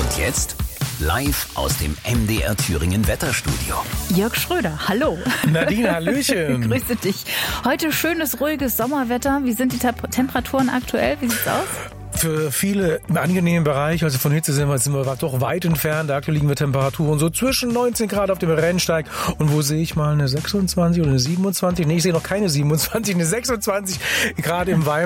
Und jetzt live aus dem MDR Thüringen Wetterstudio. Jörg Schröder, hallo. Nadine, hallöchen. Grüße dich. Heute schönes, ruhiges Sommerwetter. Wie sind die Temperaturen aktuell? Wie sieht's aus? Für viele im angenehmen Bereich, also von Hitze sind wir doch weit entfernt. Aktuell liegen wir Temperaturen so zwischen 19 Grad auf dem Rennsteig. Und wo sehe ich mal eine 26 oder eine 27? Nee, ich sehe noch keine 27, eine 26 Grad im Weimar.